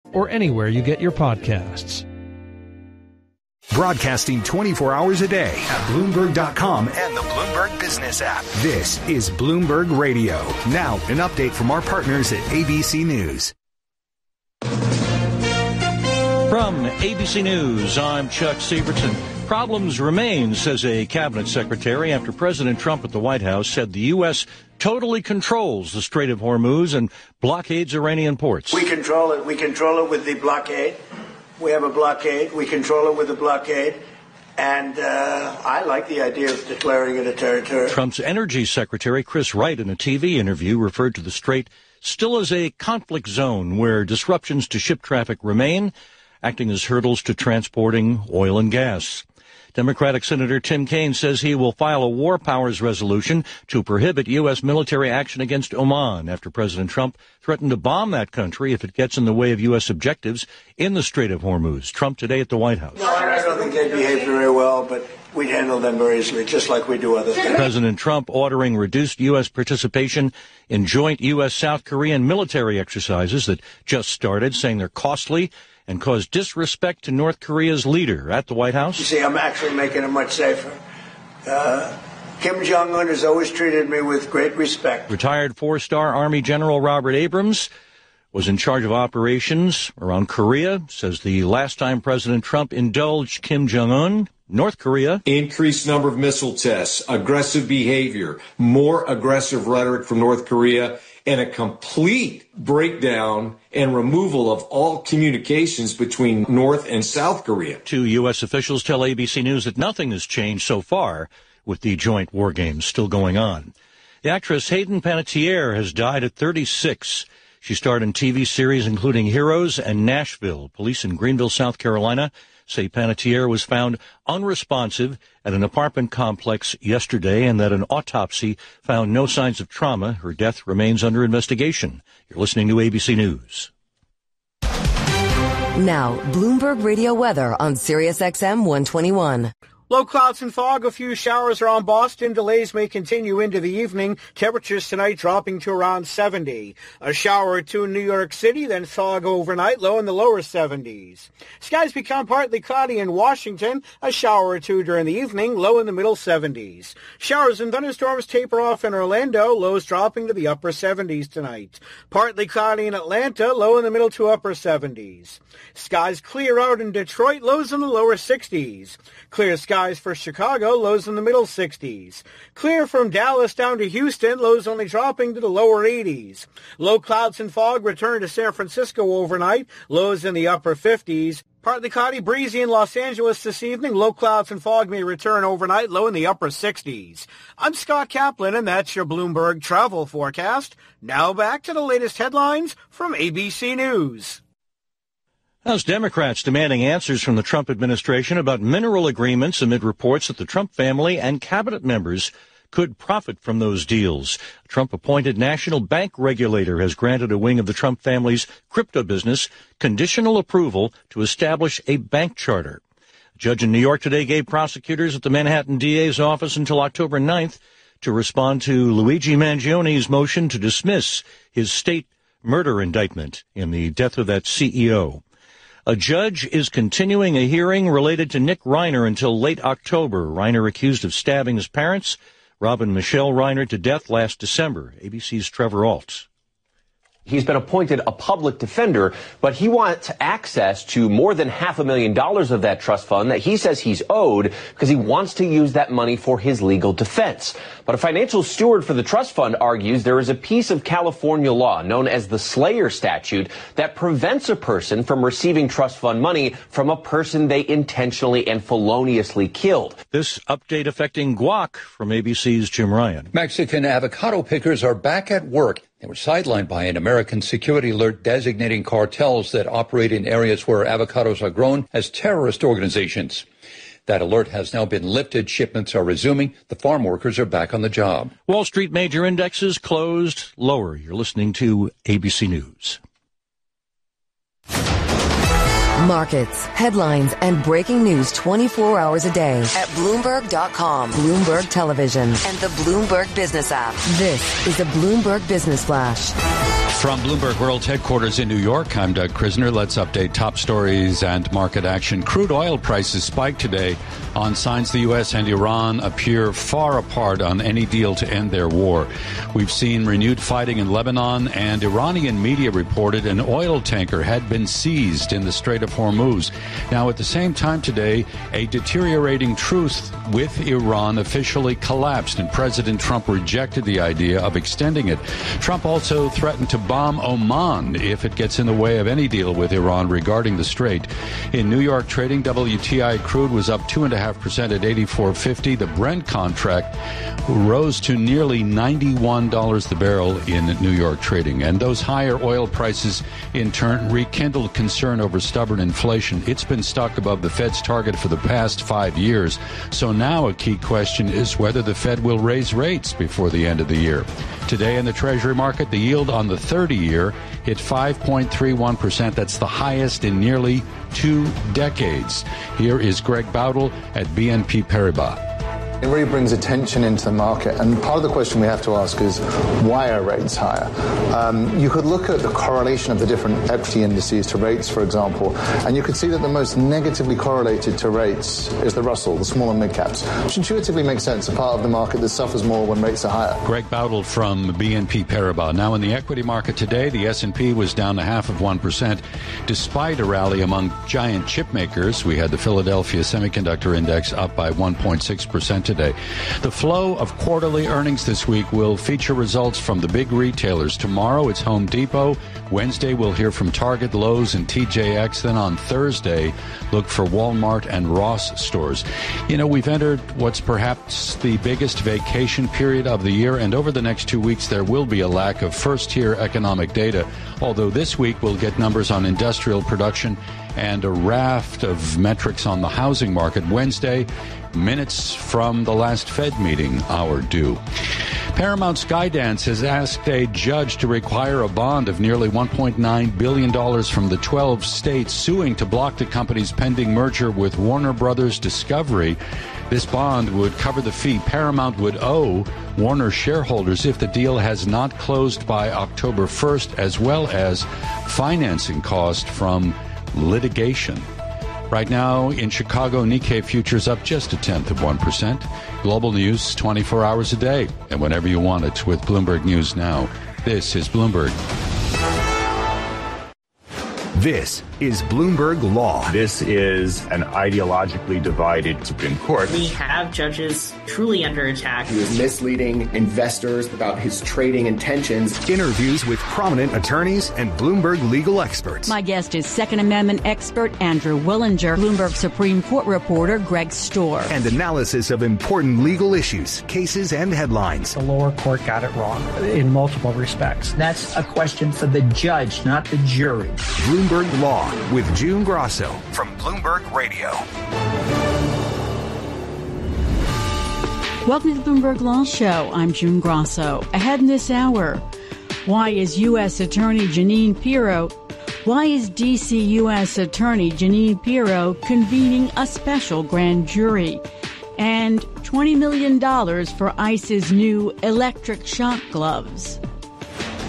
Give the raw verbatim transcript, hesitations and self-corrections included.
or anywhere you get your podcasts. Broadcasting twenty-four hours a day at Bloomberg dot com and the Bloomberg Business app. This is Bloomberg Radio. Now, an update from our partners at A B C News. From A B C News, I'm Chuck Sievertson. Problems remain, says a cabinet secretary, after President Trump at the White House said the U S totally controls the Strait of Hormuz and blockades Iranian ports. We control it. We control it with the blockade. We have a blockade. We control it with a blockade. And uh, I like the idea of declaring it a territory. Trump's energy secretary, Chris Wright, in a T V interview, referred to the strait still as a conflict zone where disruptions to ship traffic remain, acting as hurdles to transporting oil and gas. Democratic Senator Tim Kaine says he will file a war powers resolution to prohibit U S military action against Oman after President Trump threatened to bomb that country if it gets in the way of U S objectives in the Strait of Hormuz. Trump today at the White House. No, I don't think they behave very well, but we'd handle them very easily, just like we do other things. President Trump ordering reduced U S participation in joint U S-South Korean military exercises that just started, saying they're costly and cause disrespect to North Korea's leader at the White House. You see, I'm actually making it much safer. Uh, Kim Jong-un has always treated me with great respect. Retired four-star Army General Robert Abrams was in charge of operations around Korea, says the last time President Trump indulged Kim Jong-un, North Korea. Increased number of missile tests, aggressive behavior, more aggressive rhetoric from North Korea, and a complete breakdown and removal of all communications between North and South Korea. Two U S officials tell A B C News that nothing has changed so far with the joint war games still going on. The actress Hayden Panettiere has died at thirty-six. She starred in T V series including Heroes and Nashville. Police in Greenville, South Carolina, say Panettiere was found unresponsive at an apartment complex yesterday and that an autopsy found no signs of trauma. Her death remains under investigation. You're listening to A B C News. Now, Bloomberg Radio weather on Sirius X M one twenty-one. Low clouds and fog, a few showers around Boston. Delays may continue into the evening. Temperatures tonight dropping to around seventy. A shower or two in New York City, then fog overnight, low in the lower seventies. Skies become partly cloudy in Washington. A shower or two during the evening, low in the middle seventies. Showers and thunderstorms taper off in Orlando, lows dropping to the upper seventies tonight. Partly cloudy in Atlanta, low in the middle to upper seventies. Skies clear out in Detroit, lows in the lower sixties. Clear skies for Chicago, lows in the middle sixties. Clear from Dallas down to Houston, lows only dropping to the lower eighties. Low clouds and fog return to San Francisco overnight, lows in the upper fifties. Partly cloudy, breezy in Los Angeles this evening. Low clouds and fog may return overnight, low in the upper sixties. I'm Scott Kaplan, and that's your Bloomberg travel forecast. Now back to the latest headlines from A B C News. House Democrats demanding answers from the Trump administration about mineral agreements amid reports that the Trump family and cabinet members could profit from those deals. A Trump-appointed national bank regulator has granted a wing of the Trump family's crypto business conditional approval to establish a bank charter. A judge in New York today gave prosecutors at the Manhattan D A's office until October ninth to respond to Luigi Mangioni's motion to dismiss his state murder indictment in the death of that C E O. A judge is continuing a hearing related to Nick Reiner until late October. Reiner accused of stabbing his parents, Rob and Michelle Reiner, to death last December. A B C's Trevor Ault. He's been appointed a public defender, but he wants access to more than half a million dollars of that trust fund that he says he's owed because he wants to use that money for his legal defense. But a financial steward for the trust fund argues there is a piece of California law known as the Slayer statute that prevents a person from receiving trust fund money from a person they intentionally and feloniously killed. This update affecting guac from A B C's Jim Ryan. Mexican avocado pickers are back at work. They were sidelined by an American security alert designating cartels that operate in areas where avocados are grown as terrorist organizations. That alert has now been lifted. Shipments are resuming. The farm workers are back on the job. Wall Street major indexes closed lower. You're listening to A B C News. Markets, headlines, and breaking news twenty-four hours a day at Bloomberg dot com, Bloomberg Television, and the Bloomberg Business app. This is a Bloomberg Business Flash. From Bloomberg World Headquarters in New York, I'm Doug Krisner. Let's update top stories and market action. Crude oil prices spiked today on signs the U S and Iran appear far apart on any deal to end their war. We've seen renewed fighting in Lebanon, and Iranian media reported an oil tanker had been seized in the Strait of Hormuz. Now, at the same time today, a deteriorating truce with Iran officially collapsed, and President Trump rejected the idea of extending it. Trump also threatened to bomb Oman if it gets in the way of any deal with Iran regarding the strait. In New York trading, W T I crude was up two point five percent at eighty-four fifty. The Brent contract rose to nearly ninety-one dollars the barrel in New York trading. And those higher oil prices, in turn, rekindled concern over stubborn inflation. It's been stuck above the Fed's target for the past five years. So now a key question is whether the Fed will raise rates before the end of the year. Today in the Treasury market, the yield on the thirty-year hit five point three one percent. That's the highest in nearly two decades. Here is Greg Bowdle at B N P Paribas. It really brings attention into the market, and part of the question we have to ask is, why are rates higher? Um, you could look at the correlation of the different equity indices to rates, for example, and you could see that the most negatively correlated to rates is the Russell, the small and mid caps, which intuitively makes sense, a part of the market that suffers more when rates are higher. Greg Bowdle from B N P Paribas. Now in the equity market today, the S and P was down a half of one percent, despite a rally among giant chip makers. We had the Philadelphia Semiconductor Index up by one point six percent today. The flow of quarterly earnings this week will feature results from the big retailers. Tomorrow it's Home Depot. Wednesday we'll hear from Target, Lowe's, and T J X. Then on Thursday, look for Walmart and Ross stores. You know, we've entered what's perhaps the biggest vacation period of the year, and over the next two weeks there will be a lack of first-tier economic data, although this week we'll get numbers on industrial production and a raft of metrics on the housing market. Wednesday, minutes from the last Fed meeting, our due. Paramount Skydance has asked a judge to require a bond of nearly one point nine billion dollars from the twelve states suing to block the company's pending merger with Warner Brothers Discovery. This bond would cover the fee Paramount would owe Warner shareholders if the deal has not closed by October first, as well as financing cost from litigation. Right now in Chicago, Nikkei futures up just a tenth of one percent. Global news twenty-four hours a day, and whenever you want it with Bloomberg News Now. This is Bloomberg. This is Bloomberg Law. This is an ideologically divided Supreme Court. We have judges truly under attack. He was misleading investors about his trading intentions. Interviews with prominent attorneys and Bloomberg legal experts. My guest is Second Amendment expert Andrew Willinger, Bloomberg Supreme Court reporter Greg Storr. And analysis of important legal issues, cases, and headlines. The lower court got it wrong in multiple respects. That's a question for the judge, not the jury. Bloomberg Law with June Grosso from Bloomberg Radio. Welcome to the Bloomberg Law Show. I'm June Grosso. Ahead in this hour, why is U S. Attorney Jeanine Pirro, why is D C U S. Attorney Jeanine Pirro convening a special grand jury? And twenty million dollars for ICE's new electric shock gloves.